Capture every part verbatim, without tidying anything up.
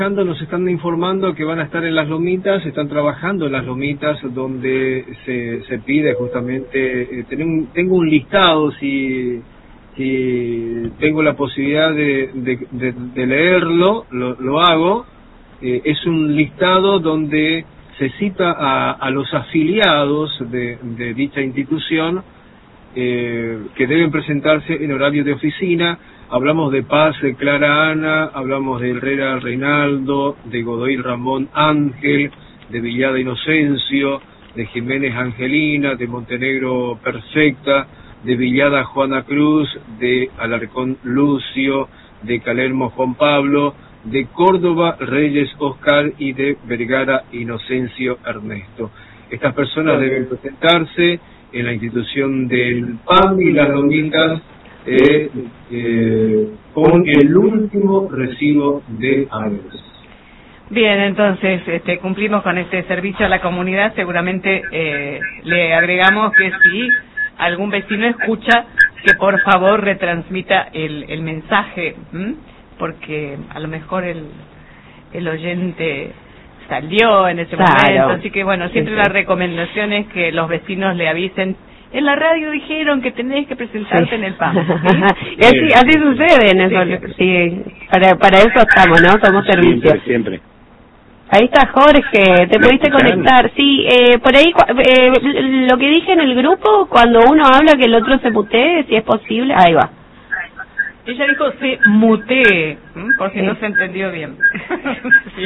Nos están informando que van a estar en las lomitas, están trabajando en las lomitas donde se, se pide justamente, eh, tener un, tengo un listado, si, si tengo la posibilidad de, de, de, de leerlo, lo, lo hago, eh, es un listado donde se cita a, a los afiliados de, de dicha institución eh, que deben presentarse en horario de oficina. Hablamos de Paz, de Clara Ana, hablamos de Herrera Reinaldo, de Godoy Ramón Ángel, de Villada Inocencio, de Jiménez Angelina, de Montenegro Perfecta, de Villada Juana Cruz, de Alarcón Lucio, de Calermo Juan Pablo, de Córdoba Reyes Oscar y de Vergara Inocencio Ernesto. Estas personas deben presentarse en la institución del P A M y las lomitas Eh, eh, con el último recibo de aves. Bien, entonces este, cumplimos con este servicio a la comunidad. Seguramente eh, le agregamos que si algún vecino escucha, que por favor retransmita el, el mensaje, ¿m? Porque a lo mejor el, el oyente salió en ese claro. momento, así que bueno, siempre la recomendación es que los vecinos le avisen. En la radio dijeron que tenés que presentarte sí. en el P A M. ¿Sí? Y así, así sucede en eso. Sí, sí. Para, para eso estamos, ¿no? Somos servicios. Siempre, siempre. Ahí está Jorge, te pudiste conectar. Sí, eh, por ahí, eh, lo que dije en el grupo, cuando uno habla que el otro se mutee, si es posible, ahí va. Ella dijo se mutee, por si sí. no se entendió bien. Sí.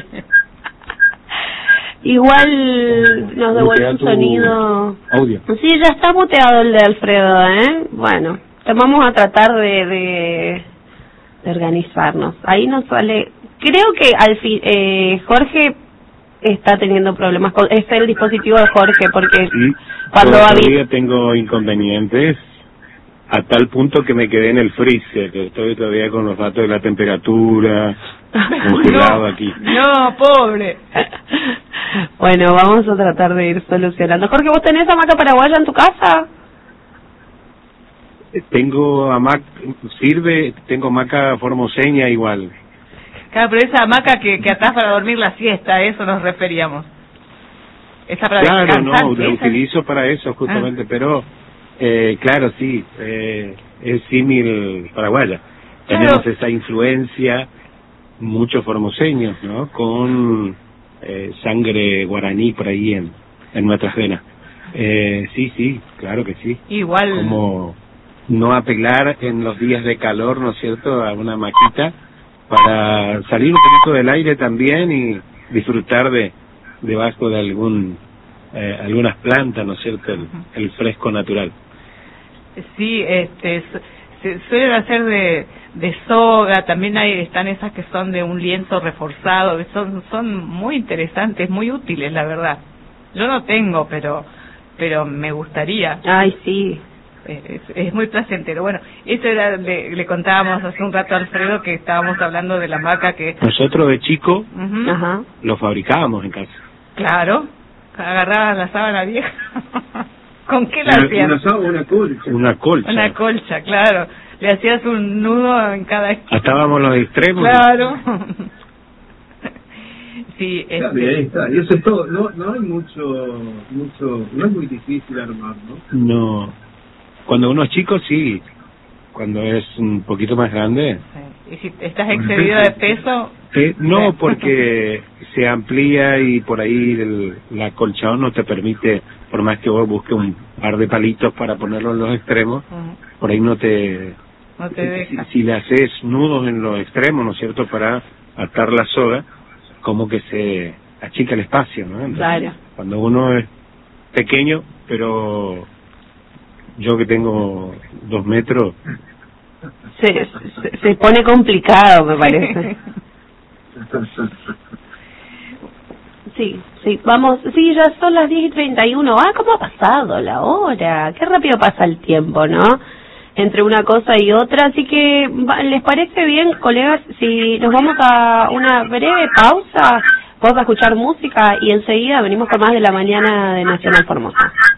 Igual nos devuelve un sonido. Audio. Sí, ya está muteado el de Alfredo, ¿eh? Bueno, vamos a tratar de, de, de organizarnos. Ahí nos sale. Creo que al fin, eh, Jorge está teniendo problemas con. Es el dispositivo de Jorge, porque sí, cuando todavía había... tengo inconvenientes a tal punto que me quedé en el freezer, que estoy todavía con los datos de la temperatura congelado no, aquí. No, pobre. Bueno, vamos a tratar de ir solucionando. Jorge, ¿vos tenés hamaca paraguaya en tu casa? Tengo hamaca, sirve, tengo hamaca formoseña igual. Claro, pero esa hamaca que, que atás para dormir la siesta, a eso nos referíamos. Esa para claro, no, ¿sí? la utilizo para eso justamente, ah. pero eh, claro, sí, eh, es símil paraguaya. Claro. Tenemos esa influencia, muchos formoseños, ¿no? Con eh, sangre guaraní por ahí en, en nuestras venas. Eh, sí, sí, claro que sí. Igual. Como no apelar en los días de calor, ¿no es cierto?, a una maquita para salir un poquito del aire también y disfrutar de debajo de algún eh, algunas plantas, ¿no es cierto?, el, el fresco natural. Sí, este se suelen hacer de de soga, también hay están esas que son de un lienzo reforzado, son son muy interesantes, muy útiles, la verdad. Yo no tengo, pero pero me gustaría. Ay, sí. Es, es muy placentero. Bueno, eso era, le, le contábamos hace un rato a Alfredo que estábamos hablando de la hamaca que... Nosotros de chico uh-huh. Ajá. lo fabricábamos en casa. Claro, agarraban la sábana vieja. ¿Con qué la una, hacían? Una sábana, una colcha. Una colcha. Una colcha, claro. Le hacías un nudo en cada esquina. Atábamos los extremos. Claro. Sí, este... claro, y ahí está. Y eso es todo. No, no hay mucho, mucho, no es muy difícil armar, ¿no? No. Cuando uno es chico, sí. Cuando es un poquito más grande... Sí. ¿Y si estás excedido de peso? Eh, no, porque se amplía y por ahí el, la colchón no te permite, por más que vos busques un par de palitos para ponerlo en los extremos, uh-huh. por ahí no te... No te deja. Si, si le haces nudos en los extremos, ¿no es cierto?, para atar la soga, como que se achica el espacio, ¿no? Entonces, claro. Cuando uno es pequeño, pero... yo que tengo dos metros... Se, se, se pone complicado, me parece. Sí, sí, vamos, sí, ya son las diez y treinta y uno. Ah, ¿cómo ha pasado la hora? Qué rápido pasa el tiempo, ¿no? Entre una cosa y otra. Así que, ¿les parece bien, colegas, si nos vamos a una breve pausa? Vamos a escuchar música y enseguida venimos con más de la mañana de Nacional Formosa.